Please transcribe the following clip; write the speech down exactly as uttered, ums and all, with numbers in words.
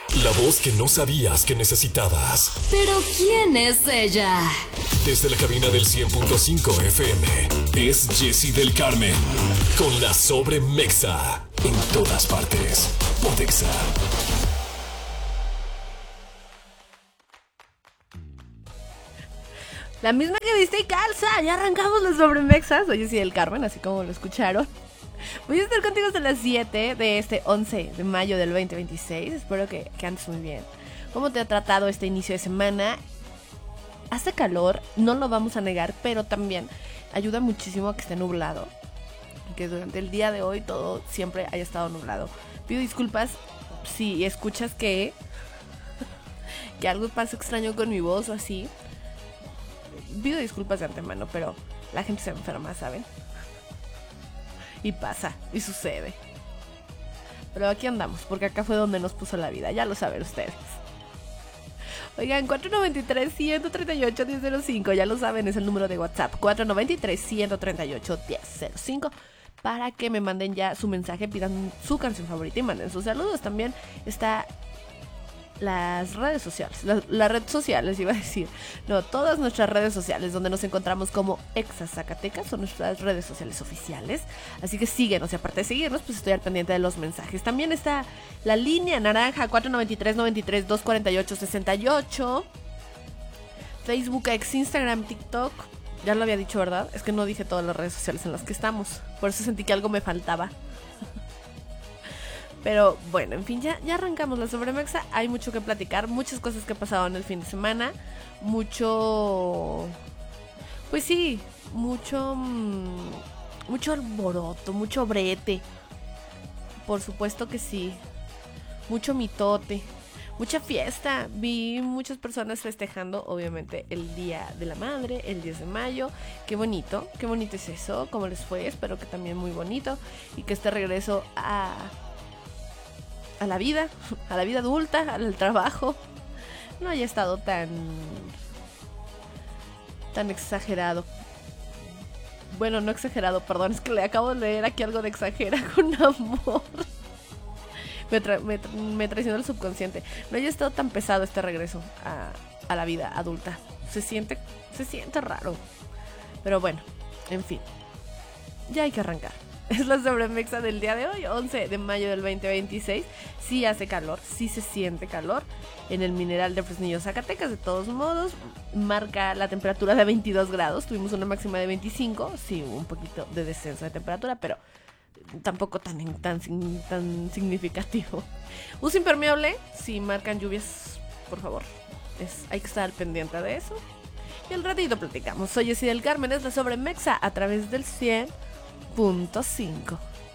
La voz que no sabías que necesitabas. ¿Pero quién es ella? Desde la cabina del cien punto cinco F M, es Jessy del Carmen. Con la Sobremexa. En todas partes. Pontexa. La misma que viste y calza. Ya arrancamos las Sobremexas. Soy Jessy del Carmen, así como lo escucharon. Voy a estar contigo hasta las siete de este once de mayo del veinte veintiséis. Espero que, que andes muy bien. ¿Cómo te ha tratado este inicio de semana? Hace calor, no lo vamos a negar, pero también ayuda muchísimo a que esté nublado. Que durante el día de hoy todo siempre haya estado nublado. Pido disculpas si escuchas que, que algo pasa extraño con mi voz o así. Pido disculpas de antemano, pero la gente se enferma, ¿saben? Y pasa, y sucede. Pero aquí andamos, porque acá fue donde nos puso la vida, ya lo saben ustedes. Oigan, cuatro nueve tres, uno tres ocho, uno cero cinco, ya lo saben, es el número de WhatsApp, cuatro nueve tres, uno tres ocho, uno cero cinco, para que me manden ya su mensaje, pidan su canción favorita y manden sus saludos. También está las redes sociales, la, la red social les iba a decir, no, todas nuestras redes sociales donde nos encontramos como Exa Zacatecas son nuestras redes sociales oficiales, así que síguenos y aparte de seguirnos, pues estoy al pendiente de los mensajes. También está la línea naranja cuatro nueve tres, nueve tres, dos cuatro ocho, seis ocho, Facebook, X, Instagram, TikTok, ya lo había dicho, ¿verdad? Es que no dije todas las redes sociales en las que estamos, por eso sentí que algo me faltaba. Pero bueno, en fin, ya, ya arrancamos la Sobremexa. Hay mucho que platicar, muchas cosas que pasaron el fin de semana. Mucho... Pues sí, mucho... Mucho alboroto, mucho brete. Por supuesto que sí. Mucho mitote, mucha fiesta. Vi muchas personas festejando, obviamente, el Día de la Madre, el diez de mayo. Qué bonito, qué bonito es eso. ¿Cómo les fue? Espero que también muy bonito. Y que este regreso a... a la vida, a la vida adulta, al trabajo, no haya estado tan tan exagerado. Bueno, no exagerado, perdón, es que le acabo de leer aquí algo de exagera con amor. Me, tra- me, tra- me traicionó el subconsciente. No haya estado tan pesado este regreso a, a la vida adulta. Se siente, se siente raro. Pero bueno, en fin, ya hay que arrancar. Es la Sobremexa del día de hoy, once de mayo del veinte veintiséis. Sí hace calor, sí se siente calor en el Mineral de Fresnillo, Zacatecas. De todos modos, marca la temperatura de veintidós grados. Tuvimos una máxima de veinticinco. Sí, un poquito de descenso de temperatura, pero tampoco tan, tan, tan significativo. Uso impermeable, si marcan lluvias, por favor. Es, hay que estar al pendiente de eso. Y al ratito platicamos. Soy Jessy del Carmen, es la Sobremexa a través del cien punto cinco.